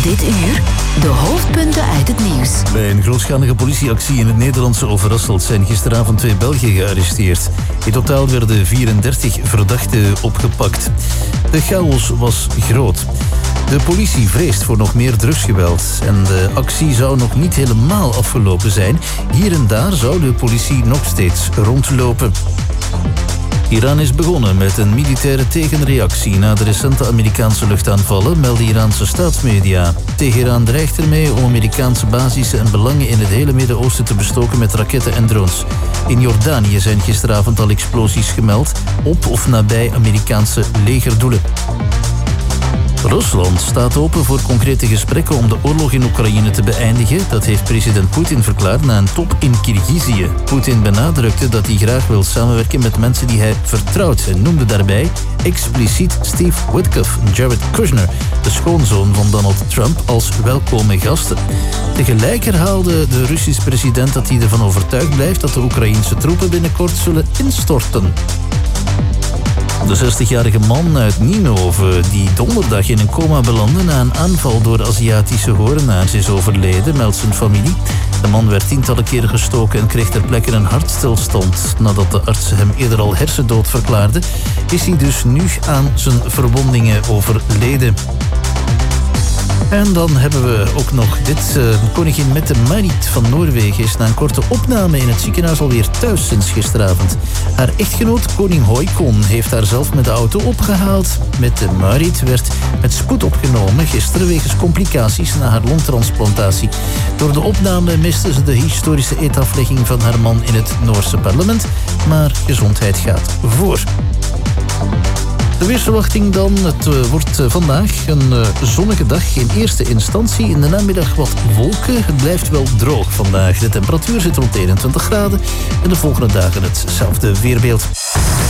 Dit uur de hoofdpunten uit het nieuws. Bij een grootschalige politieactie in het Nederlandse Overasselt zijn gisteravond 2 Belgen gearresteerd. In totaal werden 34 verdachten opgepakt. De chaos was groot. De politie vreest voor nog meer drugsgeweld en de actie zou nog niet helemaal afgelopen zijn. Hier en daar zou de politie nog steeds rondlopen. Iran is begonnen met een militaire tegenreactie na de recente Amerikaanse luchtaanvallen, melden Iraanse staatsmedia. Teheran dreigt ermee om Amerikaanse basissen en belangen in het hele Midden-Oosten te bestoken met raketten en drones. In Jordanië zijn gisteravond al explosies gemeld op of nabij Amerikaanse legerdoelen. Rusland staat open voor concrete gesprekken om de oorlog in Oekraïne te beëindigen. Dat heeft president Poetin verklaard na een top in Kirgizië. Poetin benadrukte dat hij graag wil samenwerken met mensen die hij vertrouwt en noemde daarbij expliciet Steve Witkoff en Jared Kushner, de schoonzoon van Donald Trump, als welkome gasten. Tegelijk herhaalde de Russische president dat hij ervan overtuigd blijft dat de Oekraïense troepen binnenkort zullen instorten. De 60-jarige man uit Ninove, die donderdag in een coma belandde na een aanval door Aziatische horenaars, is overleden, meldt zijn familie. De man werd tientallen keren gestoken en kreeg ter plekke een hartstilstand. Nadat de artsen hem eerder al hersendood verklaarden, is hij dus nu aan zijn verwondingen overleden. En dan hebben we ook nog dit. Koningin Mette-Marit van Noorwegen is na een korte opname in het ziekenhuis alweer thuis sinds gisteravond. Haar echtgenoot koning Haakon heeft haar zelf met de auto opgehaald. Mette-Marit werd met spoed opgenomen gisteren wegens complicaties na haar longtransplantatie. Door de opname miste ze de historische eetaflegging van haar man in het Noorse parlement. Maar gezondheid gaat voor. De weersverwachting dan. Het wordt vandaag een zonnige dag in eerste instantie. In de namiddag wat wolken. Het blijft wel droog vandaag. De temperatuur zit rond 21 graden. En de volgende dagen hetzelfde weerbeeld.